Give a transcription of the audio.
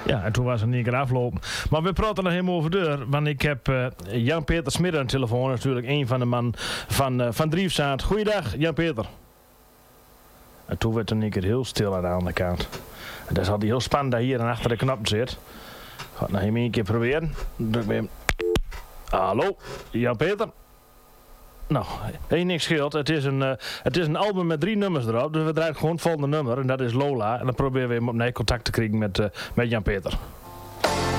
Ja, en toen was het niet keer afgelopen. Maar we praten nog helemaal over deur. Want ik heb Jan-Peter Smit aan de telefoon. Natuurlijk een van de man van Driefzaad. Goeiedag, Jan-Peter. En toen werd er een keer heel stil aan de andere kant. En dat is altijd heel spannend dat hier en achter de knop zit. Ik ga het nog even een keer proberen. Druk bij hem. Hallo, Jan-Peter. Nou, één niks scheelt. Het is een album met 3 nummers erop. Dus we draaien gewoon het volgende nummer. En dat is Lola. En dan proberen we hem opnieuw contact te krijgen met Jan-Peter.